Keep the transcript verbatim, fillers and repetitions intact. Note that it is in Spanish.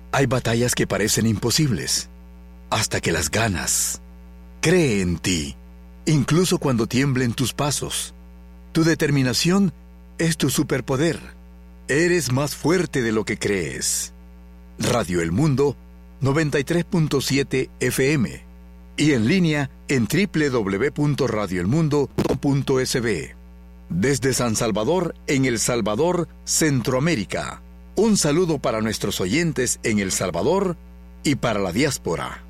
Hay batallas que parecen imposibles, hasta que las ganas. Cree en ti, incluso cuando tiemblen tus pasos. Tu determinación es tu superpoder. Eres más fuerte de lo que crees. Radio El Mundo, noventa y tres punto siete F M. Y en línea en doble u doble u doble u punto radio el mundo punto es be. Desde San Salvador, en El Salvador, Centroamérica. Un saludo para nuestros oyentes en El Salvador y para la diáspora.